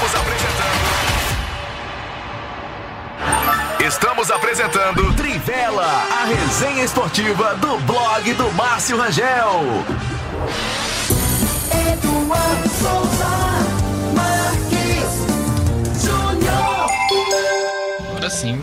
Estamos apresentando Trivela, a resenha esportiva do blog do Márcio Rangel. Eduardo Souza Marques Júnior. Agora sim.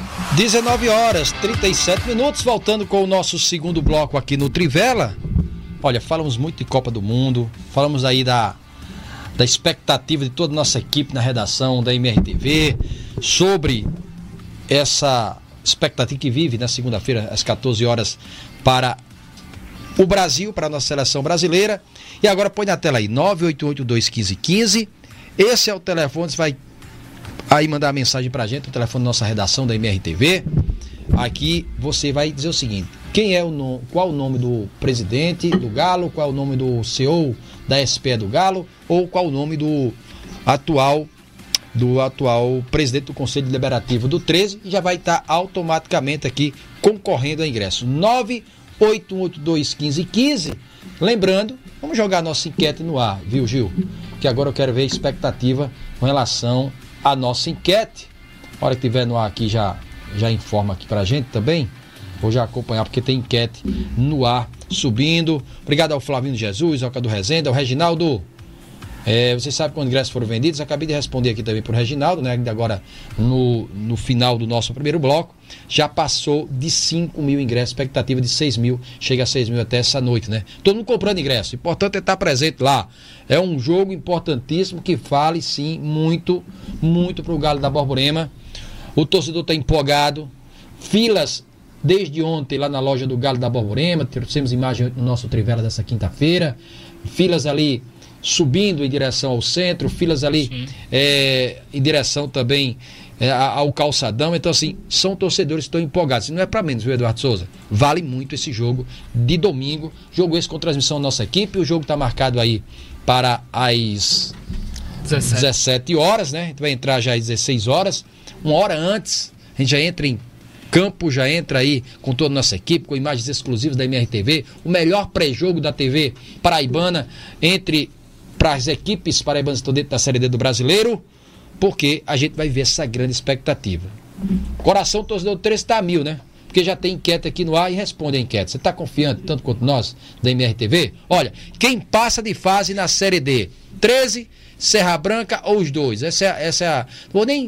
19h37, voltando com o nosso segundo bloco aqui no Trivela. Olha, falamos muito de Copa do Mundo, falamos aí da expectativa de toda a nossa equipe na redação da MRTV, sobre essa expectativa que vive na segunda-feira, às 14 horas, para o Brasil, para a nossa seleção brasileira. E agora põe na tela aí, 988-215-15. Esse é o telefone, você vai aí mandar a mensagem pra gente, o telefone da nossa redação da MRTV. Aqui você vai dizer o seguinte: qual o nome do presidente do Galo, qual o nome do CEO da SPE do Galo, ou qual o nome do atual presidente do Conselho Deliberativo do 13, e já vai estar automaticamente aqui concorrendo a ingresso. 988-215-15. Lembrando, vamos jogar a nossa enquete no ar, viu, Gil? Que agora eu quero ver a expectativa com relação à nossa enquete. A hora que tiver no ar aqui, já informa aqui pra gente também. Vou já acompanhar, porque tem enquete no ar subindo. Obrigado ao Flavinho Jesus, ao Cadu Rezende, ao Reginaldo. Vocês sabem quando ingressos foram vendidos. Acabei de responder aqui também para o Reginaldo, né? Ainda agora no final do nosso primeiro bloco. Já passou de 5 mil ingressos, expectativa de 6 mil, chega a 6 mil até essa noite, né? Todo mundo comprando ingresso, importante é estar presente lá. É um jogo importantíssimo que vale sim muito, muito para o Galo da Borborema. O torcedor está empolgado, filas desde ontem lá na loja do Galo da Borborema, trouxemos imagem no nosso Trivela dessa quinta-feira, filas ali subindo em direção ao centro, filas ali em direção também ao calçadão. Então assim, são torcedores que estão empolgados, e não é para menos, viu, Eduardo Souza? Vale muito esse jogo de domingo, jogo esse com transmissão da nossa equipe. O jogo está marcado aí para as 17 horas, né? A gente vai entrar já às 16 horas, uma hora antes, a gente já entra em campo, já entra aí com toda a nossa equipe, com imagens exclusivas da MRTV, o melhor pré-jogo da TV paraibana para as equipes paraibanas que estão dentro da Série D do Brasileiro, porque a gente vai ver essa grande expectativa. Coração torcedor 13 está a mil, né? Porque já tem enquete aqui no ar e responde a enquete. Você está confiante, tanto quanto nós, da MRTV? Olha, quem passa de fase na Série D? 13, Serra Branca ou os dois? Essa é a... Vou nem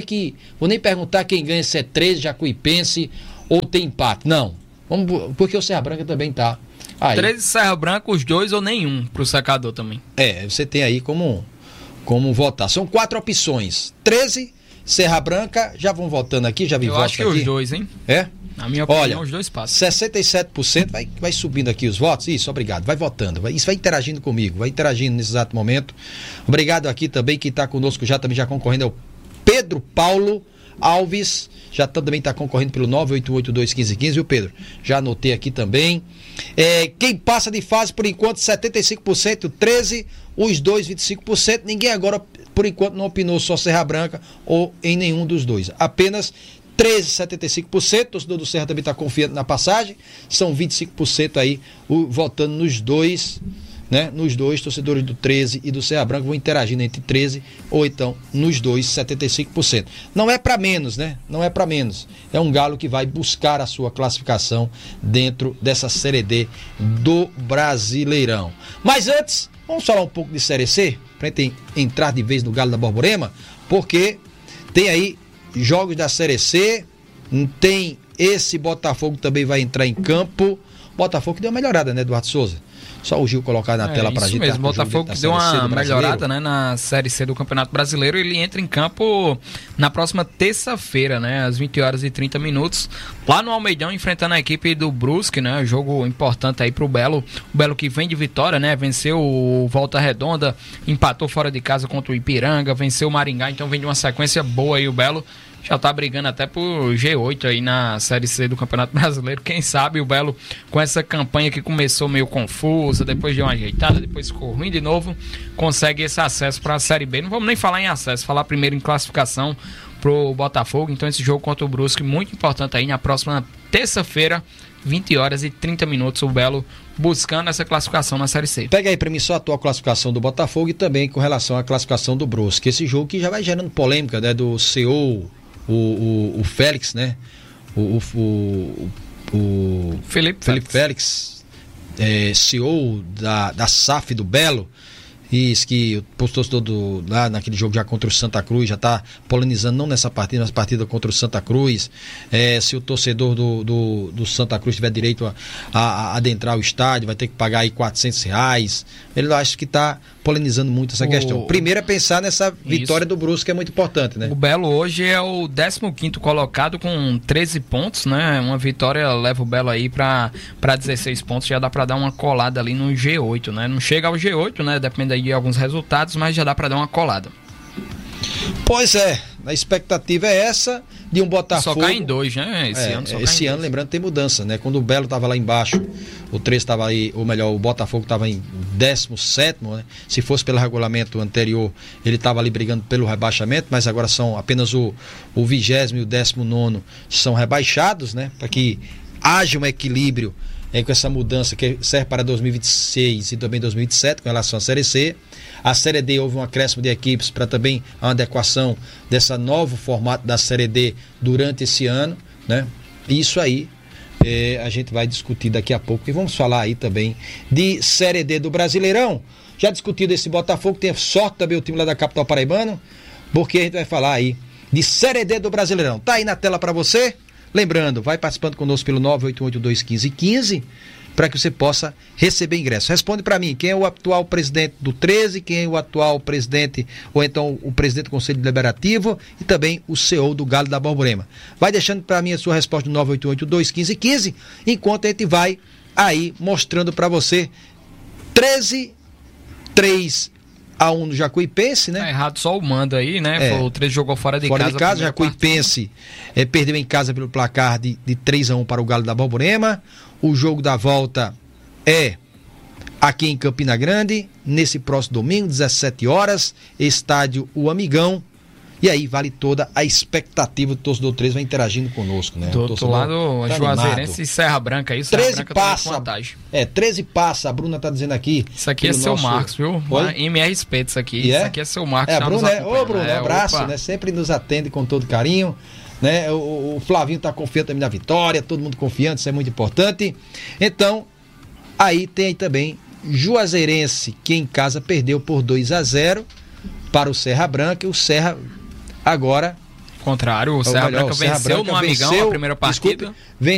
perguntar quem ganha, se é 13, Jacuipense ou tem empate. Não. Porque o Serra Branca também está aí. 13 Serra Branca, os dois ou nenhum pro secador também. Você tem aí como votar. São 4 opções. 13, Serra Branca, já vão votando aqui, já vi votos aqui. Eu acho que os dois, hein? Na minha opinião, os dois passam. 67% vai subindo aqui os votos. Isso, obrigado. Vai votando. Isso vai interagindo comigo, vai interagindo nesse exato momento. Obrigado aqui também, quem está conosco já concorrendo é o Pedro Paulo Alves, também está concorrendo pelo 988-215-15, viu, Pedro? Já anotei aqui também. Quem passa de fase, por enquanto, 75%, 13%, os dois, 25%. Ninguém agora, por enquanto, não opinou só Serra Branca ou em nenhum dos dois. Apenas 13, 75%. O torcedor do Serra também está confiante na passagem. São 25% aí votando nos dois, né? Nos dois, torcedores do 13 e do Serra Branca vão interagindo entre 13 ou então nos dois, 75%. Não é para menos, né? Não é para menos. É um Galo que vai buscar a sua classificação dentro dessa Série D do Brasileirão. Mas antes, vamos falar um pouco de Série C, para gente entrar de vez no Galo da Borborema, porque tem aí jogos da Série C, tem esse Botafogo que também vai entrar em campo. Botafogo que deu uma melhorada, né, Eduardo Souza? Só o Gil colocar na tela pra gente. Isso mesmo, o Botafogo que deu uma melhorada, né, na Série C do Campeonato Brasileiro. Ele entra em campo na próxima terça-feira, né, às 20h30, lá no Almeidão, enfrentando a equipe do Brusque, né, jogo importante aí pro Belo. O Belo que vem de vitória, né, venceu o Volta Redonda, empatou fora de casa contra o Ipiranga, venceu o Maringá, então vem de uma sequência boa aí o Belo. Já tá brigando até por G8 aí na Série C do Campeonato Brasileiro. Quem sabe o Belo, com essa campanha que começou meio confusa, depois deu uma ajeitada, depois ficou ruim de novo, consegue esse acesso para a Série B. Não vamos nem falar em acesso, falar primeiro em classificação pro Botafogo. Então esse jogo contra o Brusque, muito importante aí na próxima terça-feira, 20 horas e 30 minutos, o Belo buscando essa classificação na Série C. Pega aí pra mim só a atual classificação do Botafogo e também com relação à classificação do Brusque. Esse jogo que já vai gerando polêmica, né? Do CEO, o Félix, né? O Felipe Félix, CEO da SAF do Belo, diz que o torcedor lá naquele jogo já contra o Santa Cruz já está polemizando, não nessa partida, mas partida contra o Santa Cruz, se o torcedor do Santa Cruz tiver direito a adentrar o estádio, vai ter que pagar aí R$400. Ele acha que está polemizando muito essa questão. Primeiro é pensar nessa vitória do Brusque, que é muito importante, né? O Belo hoje é o 15º colocado com 13 pontos, né? Uma vitória leva o Belo aí para 16 pontos, já dá para dar uma colada ali no G8, né? Não chega ao G8, né? Depende aí de alguns resultados, mas já dá para dar uma colada. Pois é, a expectativa é essa de um Botafogo. Só cai em 2, né? Esse ano, lembrando, tem mudança, né? Quando o Belo estava lá embaixo, o 13 estava aí, ou melhor, o Botafogo estava em 17º, né? Se fosse pelo regulamento anterior, ele estava ali brigando pelo rebaixamento, mas agora são apenas o 20º e o 19º são rebaixados, né? Para que haja um equilíbrio com essa mudança que serve para 2026 e também 2027 com relação à Série C. A Série D houve um acréscimo de equipes para também a adequação desse novo formato da Série D durante esse ano, né? Isso aí a gente vai discutir daqui a pouco e vamos falar aí também de Série D do Brasileirão. Já discutido esse Botafogo, tem sorte também o time lá da capital paraibana, porque a gente vai falar aí de Série D do Brasileirão. Tá aí na tela para você. Lembrando, vai participando conosco pelo 988-215-15 para que você possa receber ingresso. Responde para mim, quem é o atual presidente do 13, quem é o atual presidente, ou então o presidente do Conselho Deliberativo e também o CEO do Galo da Borborema. Vai deixando para mim a sua resposta no 988-215-15, enquanto a gente vai aí mostrando para você 13-3 a 1 no Jacuipense, né? Tá errado só o mando aí, né? O 13 jogou fora de casa. Fora de casa, Jacuipense perdeu em casa pelo placar de 3-1 para o Galo da Borborema. O jogo da volta é aqui em Campina Grande, nesse próximo domingo, 17 horas, estádio O Amigão. E aí vale toda a expectativa do torcedor 13 vai interagindo conosco, né? Do outro lado, tá Juazeirense e Serra Branca aí, Serra 13 Branca passa. Vantagem. 13 passa, a Bruna tá dizendo aqui. Isso aqui é seu Marcos, viu? MR respeito isso aqui. Isso aqui é seu Marcos. A Bruna, ô Bruno, um abraço, né? Sempre nos atende com todo carinho, né? O Flavinho tá confiante também na vitória, todo mundo confiante, isso é muito importante. Então, aí tem aí também Juazeirense, que em casa perdeu por 2-0 para o Serra Branca, e o Serra agora, contrário, o Serra Branca venceu no Amigão a primeira partida.